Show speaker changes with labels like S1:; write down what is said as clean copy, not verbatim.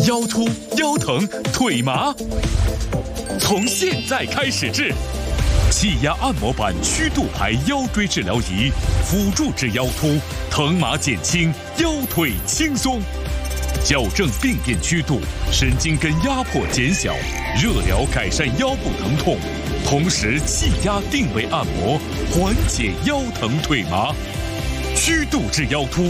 S1: 腰突、腰疼、腿麻，从现在开始治。气压按摩板曲度牌腰椎治疗仪，辅助治腰突，疼麻减轻，腰腿轻松，矫正病变曲度，神经根压迫减小，热疗改善腰部疼痛，同时气压定位按摩，缓解腰疼腿麻，曲度治腰突。